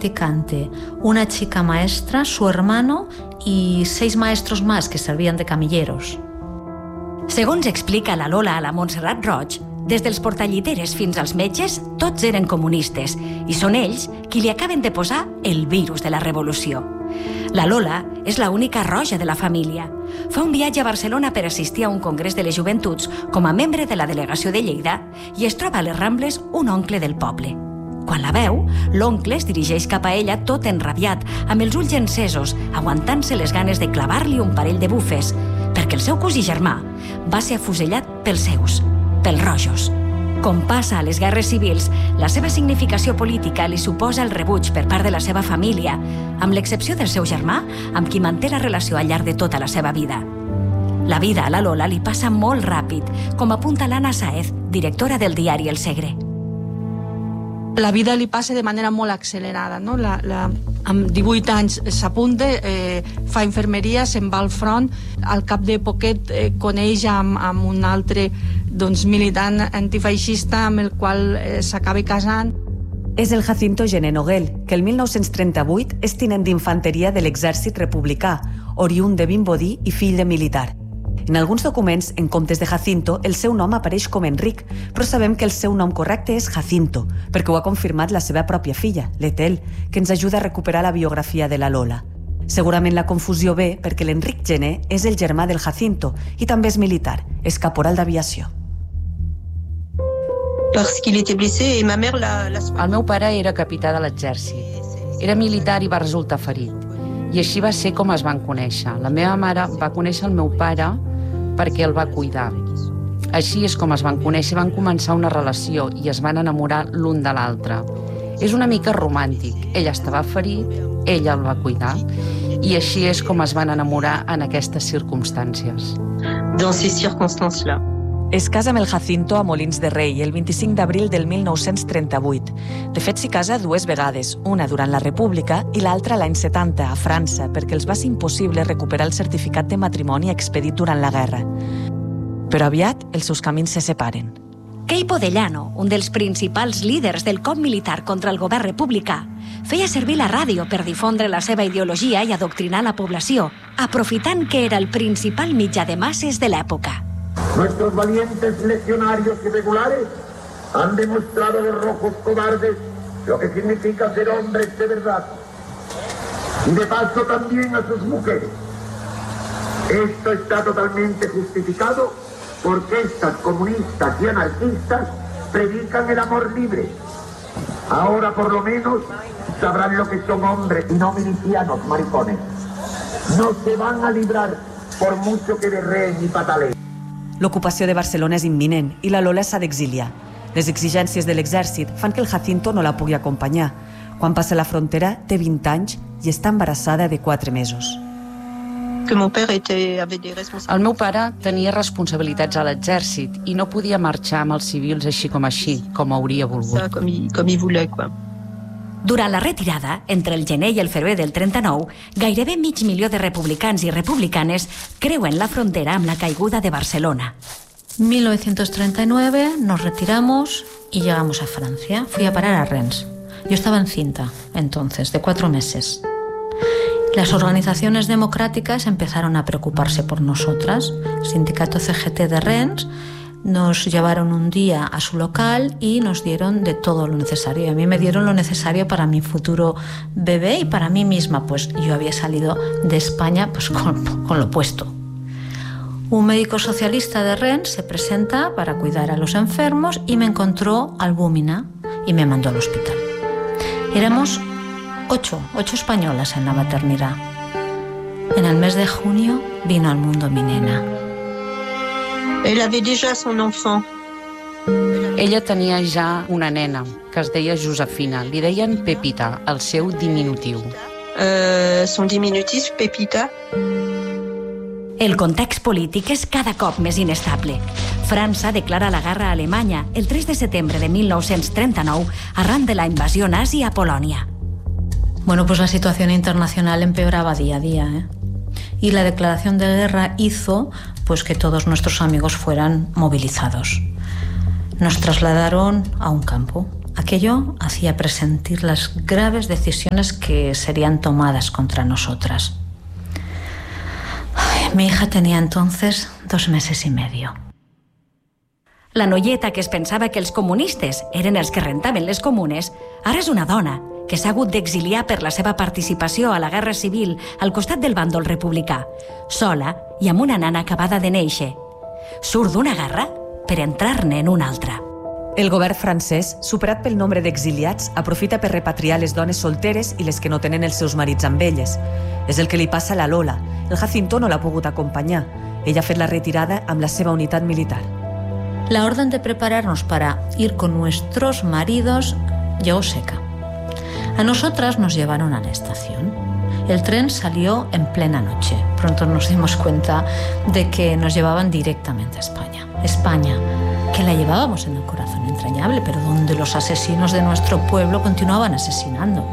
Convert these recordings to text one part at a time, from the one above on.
practicante, una chica maestra, su hermano y 6 maestros más que servían de camilleros. Segons explica la Lola a la Montserrat Roig, des dels portalliteres fins als metges, tots eren comunistes i són ells qui li acaben de posar el virus de la revolució. La Lola és l'única roja de la família. Fa un viatge a Barcelona per assistir a un congrés de les joventuts com a membre de la delegació de Lleida i es troba a les Rambles un oncle del poble. Quan la veu, l'oncle es dirigeix cap a ella tot enrabiat, amb els ulls encesos, aguantant-se les ganes de clavar-li un parell de bufes, perquè el seu cosí germà va ser afusellat pels seus, pels rojos. Com passa a les guerres civils, la seva significació política li suposa el rebuig per part de la seva família, amb l'excepció del seu germà, amb qui manté la relació al llarg de tota la seva vida. La vida a la Lola li passa molt ràpid, com apunta l'Anna Sáez, directora del diari El Segre. La vida li passa de manera molt accelerada, no? Amb 18 anys s'apunta, fa infermeria, se'n va al front, al cap de poquet coneix amb un altre militant antifeixista amb el qual s'acaba casant. És el Jacinto Gené Noguel, que el 1938 és tinent d'infanteria de l'exèrcit republicà, oriünd de Vimbodí i fill de militar. En alguns documents, en comptes de Jacinto, el seu nom apareix com Enric, però sabem que el seu nom correcte és Jacinto, perquè ho ha confirmat la seva pròpia filla, l'Etel, que ens ajuda a recuperar la biografia de la Lola. Segurament la confusió ve perquè l'Enric Gené és el germà del Jacinto i també és militar, és caporal d'aviació. El meu pare era capità de l'exèrcit. Era militar i va resultar ferit. I així va ser com es van conèixer. La meva mare va conèixer el meu pare perquè el va cuidar. Així és com es van conèixer, van començar una relació i es van enamorar l'un de l'altre. És una mica romàntic. Ell estava ferit, ella el va cuidar i així és com es van enamorar en aquestes circumstàncies. Dans ces circonstances-là. Es casa amb el Jacinto a Molins de Rei el 25 d'abril del 1938. De fet, s'hi casa 2 vegades, una durant la República i l'altra l'any 70, a França, perquè els va ser impossible recuperar el certificat de matrimoni expedit durant la guerra. Però aviat els seus camins se separen. Queipo de Llano, un dels principals líders del cop militar contra el govern republicà, feia servir la ràdio per difondre la seva ideologia i adoctrinar la població, aprofitant que era el principal mitjà de masses de l'època. Nuestros valientes legionarios irregulares han demostrado a los rojos cobardes lo que significa ser hombres de verdad. Y de paso también a sus mujeres. Esto está totalmente justificado porque estas comunistas y anarquistas predican el amor libre. Ahora por lo menos sabrán lo que son hombres y no milicianos maricones. No se van a librar por mucho que berreen y pataleen. L'ocupació de Barcelona és imminent i la Lola s'ha d'exiliar. Les exigències de l'exèrcit fan que el Jacinto no la pugui acompanyar. Quan passa la frontera, té 20 anys i està embarassada de 4 mesos. El meu pare tenia responsabilitats a l'exèrcit i no podia marxar amb els civils així, com hauria volgut. Durant la retirada, entre el gener i el febrer del 39, gairebé 500.000 de republicans i republicanes creuen la frontera amb la caiguda de Barcelona. 1939 nos retiramos y llegamos a Francia. Fui a parar a Rennes. Yo estaba encinta entonces, de 4 meses. Las organizaciones democráticas empezaron a preocuparse por nosotras. El sindicato CGT de Rennes nos llevaron un día a su local y nos dieron de todo lo necesario. Y a mí me dieron lo necesario para mi futuro bebé y para mí misma, pues yo había salido de España pues con lo puesto. Un médico socialista de Rennes se presenta para cuidar a los enfermos y me encontró albúmina y me mandó al hospital. Éramos 8 españolas en la maternidad. En el mes de junio vino al mundo mi nena. Elle avait déjà son enfant. Ella tenia ja una nena, que es deia Josefina. Li deien Pepita, el seu diminutiu. Son diminutif, Pepita. El context polític és cada cop més inestable. França declara la guerra a Alemanya el 3 de setembre de 1939 arran de la invasió nazi a Polònia. Bueno, pues la situación internacional empeoraba día a día, Y la declaración de guerra hizo pues que todos nuestros amigos fueran movilizados. Nos trasladaron a un campo Aquello hacía presentir las graves decisiones que serían tomadas contra nosotras. Mi hija tenía entonces 2 meses y medio. La noieta que es pensava que els comunistes eren els que rentaven les comunes, ara és una dona que s'ha hagut d'exiliar per la seva participació a la Guerra Civil al costat del bàndol republicà, sola i amb una nana acabada de néixer. Surt d'una guerra per entrar-ne en una altra. El govern francès, superat pel nombre d'exiliats, aprofita per repatriar les dones solteres i les que no tenen els seus marits amb elles. És el que li passa a la Lola. El Jacinto no l'ha pogut acompanyar. Ella ha fet la retirada amb la seva unitat militar. La orden de prepararnos para ir con nuestros maridos llegó seca. A nosotras nos llevaron a la estación. El tren salió en plena noche. Pronto nos dimos cuenta de que nos llevaban directamente a España. España, que la llevábamos en el corazón entrañable, pero donde los asesinos de nuestro pueblo continuaban asesinando.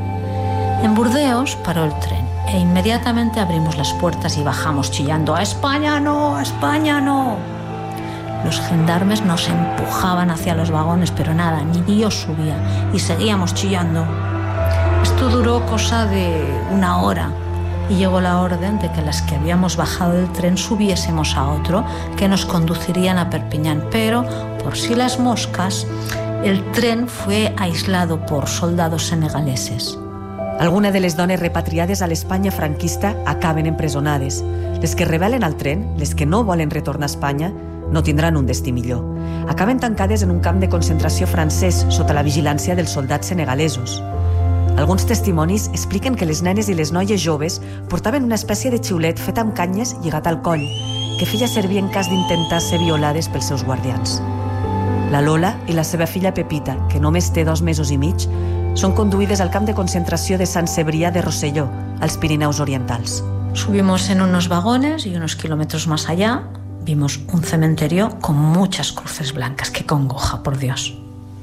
En Burdeos paró el tren e inmediatamente abrimos las puertas y bajamos chillando: ¡A España no! ¡A España no! Los gendarmes nos empujaban hacia los vagones, pero nada, ni Dios subía, y seguíamos chillando. Esto duró cosa de 1 hora y llegó la orden de que las que habíamos bajado del tren subiésemos a otro que nos conducirían a Perpiñán, pero por si las moscas, el tren fue aislado por soldados senegaleses. Algunes de les dones repatriades a l'Espanya franquista acaben empresonades. Les que rebel·len al tren, les que no volen retornar a Espanya, no tindran un destí millor. Acaben tancades en un camp de concentració francès sota la vigilància dels soldats senegalesos. Alguns testimonis expliquen que les nenes i les noies joves portaven una espècie de xiulet fet amb canyes lligat al coll, que feia servir en cas d'intentar ser violades pels seus guardians. La Lola i la seva filla Pepita, que només té 2 mesos i mig, són conduïdes al camp de concentració de Sant Cebrià de Rosselló, als Pirineus Orientals. Subimos en unos vagones y unos kilómetros más allá vimos un cementerio con muchas cruces blancas. ¡Qué congoja, por Dios!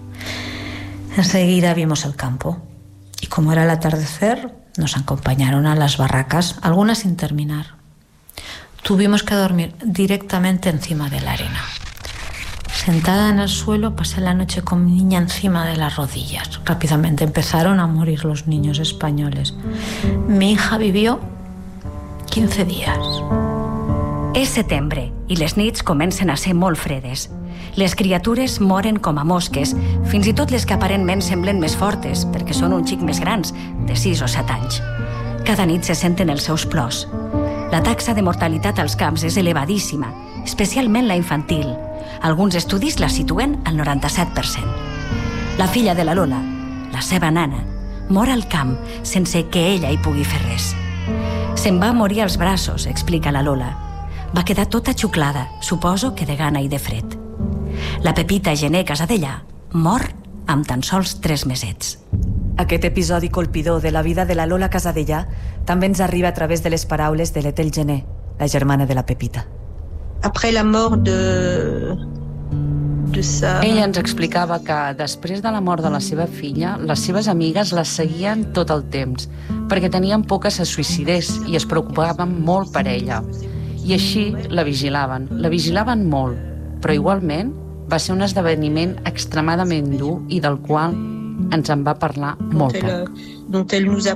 Enseguida vimos el campo y como era el atardecer nos acompañaron a las barracas, algunas sin terminar. Tuvimos que dormir directamente encima de la arena. Sentada en el suelo pasé la noche con mi niña encima de las rodillas. Rápidamente empezaron a morir los niños españoles. Mi hija vivió 15 días. És setembre i les nits comencen a ser molt fredes. Les criatures moren com a mosques, fins i tot les que aparentment semblen més fortes, perquè són un xic més grans, de 6 o 7 anys. Cada nit se senten els seus plors. La taxa de mortalitat als camps és elevadíssima, especialment la infantil. Alguns estudis la situen al 97%. La filla de la Lola, la seva nana, mor al camp sense que ella hi pugui fer res. Se'n va morir als braços, explica la Lola. Va quedar tota xuclada, suposo que de gana i de fred. La Pepita Gené Casadellà mor amb tan sols 3 mesets. Aquest episodi colpidor de la vida de la Lola Casadellà també ens arriba a través de les paraules de l'Ethel Gené, la germana de la Pepita. Après la mort de sa... Ella ens explicava que després de la mort de la seva filla, les seves amigues la seguien tot el temps, perquè tenien por que se suïcidés i es preocupaven molt per ella. I així la vigilaven molt, però igualment va ser un esdeveniment extremadament dur i del qual ens en va parlar molt poc. Dont elle nous a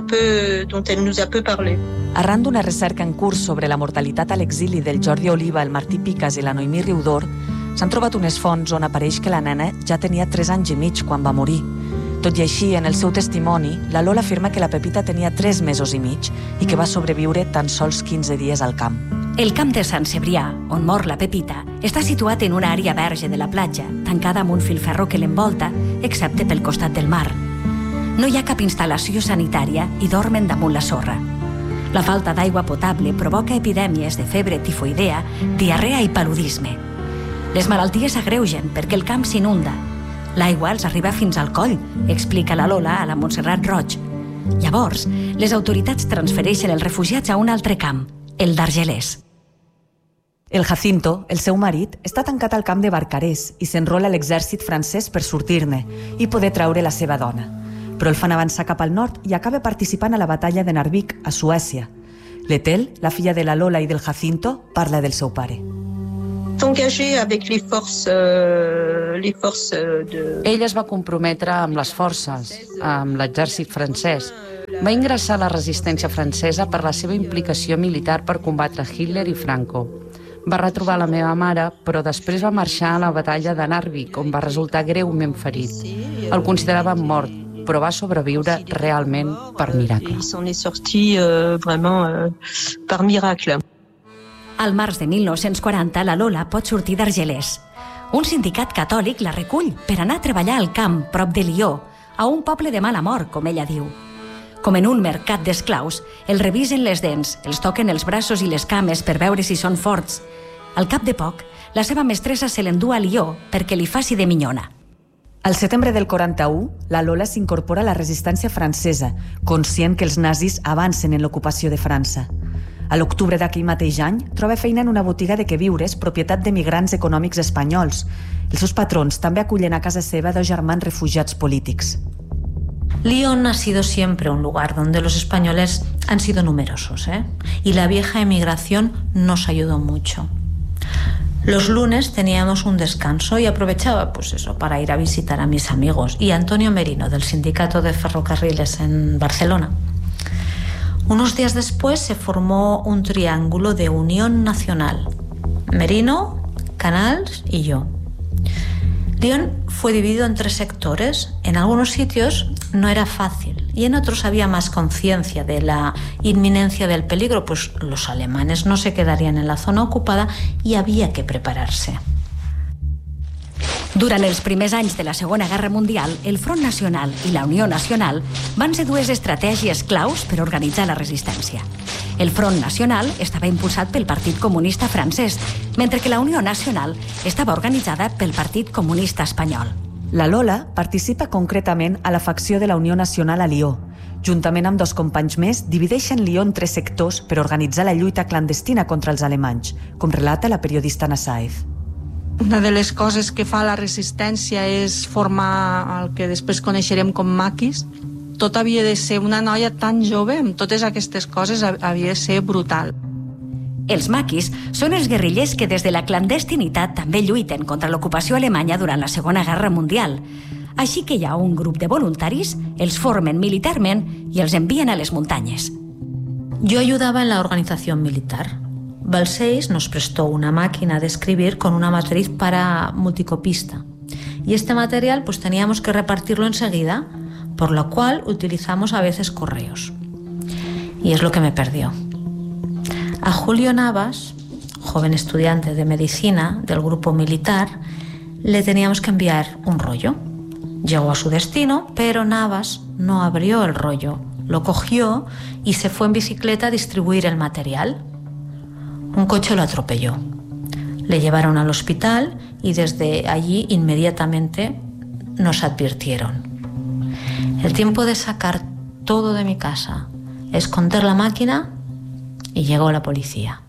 peu parlé. Arran d'una recerca en curs sobre la mortalitat a l'exili del Jordi Oliva, el Martí Picas i la Noemí Riudor, s'han trobat unes fonts on apareix que la nena ja tenia 3 anys i mig quan va morir. Tot i així, en el seu testimoni, la Lola afirma que la Pepita tenia 3 mesos i mig i que va sobreviure tan sols 15 dies al camp. El camp de Sant Cebrià, on mor la Pepita, està situat en una àrea verge de la platja, tancada amb un filferro que l'envolta, excepte pel costat del mar. No hi ha cap instal·lació sanitària i dormen damunt la sorra. La falta d'aigua potable provoca epidèmies de febre tifoidea, diarrea i paludisme. Les malalties s'agreugen perquè el camp s'inunda. L'aigua els arriba fins al coll, explica la Lola a la Montserrat Roig. Llavors, les autoritats transfereixen els refugiats a un altre camp, el d'Argelers. El Jacinto, el seu marit, està tancat al camp de Barcarès i s'enrola a l'exèrcit francès per sortir-ne i poder traure la seva dona. Però el fan avançar cap al nord i acaba participant a la batalla de Narvik, a Suècia. L'Ethel, la filla de la Lola i del Jacinto, parla del seu pare. engagée avec les forces de... Ell es va comprometre amb les forces, amb l'exèrcit francès. Va ingressar a la resistència francesa per la seva implicació militar per combatre Hitler i Franco. Va retrobar la meva mare, però després va marxar a la batalla de Narvik, on va resultar greument ferit. El consideraven mort, però va sobreviure realment per miracle. Il s'en est sorti vraiment par miracle. Al març de 1940, la Lola pot sortir d'Argelers. Un sindicat catòlic la recull per anar a treballar al camp, prop de Lió, a un poble de mala mort, com ella diu. Com en un mercat d'esclaus, els revisen les dents, els toquen els braços i les cames per veure si són forts. Al cap de poc, la seva mestressa se l'endú a Lió perquè li faci de minyona. Al setembre del 41, la Lola s'incorpora a la resistència francesa, conscient que els nazis avancen en l'ocupació de França. A l'octubre d'aquell mateix any, troba feina en una botiga de queviures propietat de migrants econòmics espanyols. Els seus patrons també acullen a casa seva 2 germans refugiats polítics. Lyon ha sido siempre un lugar donde los españoles han sido numerosos, y la vieja emigración nos ayudó mucho. Los lunes teníamos un descanso y aprovechaba para ir a visitar a mis amigos y a Antonio Merino del Sindicato de Ferrocarriles en Barcelona. Unos días después se formó un triángulo de unión nacional: Merino, Canals y yo. Lyon fue dividido en 3 sectores. En algunos sitios no era fácil y en otros había más conciencia de la inminencia del peligro, pues los alemanes no se quedarían en la zona ocupada y había que prepararse. Durant els primers anys de la Segona Guerra Mundial, el Front Nacional i la Unió Nacional van ser 2 estratègies claus per organitzar la resistència. El Front Nacional estava impulsat pel Partit Comunista francès, mentre que la Unió Nacional estava organitzada pel Partit Comunista espanyol. La Lola participa concretament a la facció de la Unió Nacional a Lió. Juntament amb 2 companys més, divideixen Lió en 3 sectors per organitzar la lluita clandestina contra els alemanys, com relata la periodista Nasaez. Una de les coses que fa la resistència és formar el que després coneixerem com maquis. Tot havia de ser una noia tan jove, amb totes aquestes coses, havia de ser brutal. Els maquis són els guerrillers que des de la clandestinitat també lluiten contra l'ocupació alemanya durant la Segona Guerra Mundial. Així que hi ha un grup de voluntaris, els formen militarment i els envien a les muntanyes. Yo ayudaba en la organización militar. Balseis nos prestó una máquina de escribir con una matriz para multicopista. Y este material teníamos que repartirlo enseguida, por lo cual utilizamos a veces correos. Y es lo que me perdió. A Julio Navas, joven estudiante de medicina del grupo militar, le teníamos que enviar un rollo. Llegó a su destino, pero Navas no abrió el rollo, lo cogió y se fue en bicicleta a distribuir el material. Un coche lo atropelló. Le llevaron al hospital y desde allí inmediatamente nos advirtieron. El tiempo de sacar todo de mi casa, esconder la máquina y llegó la policía.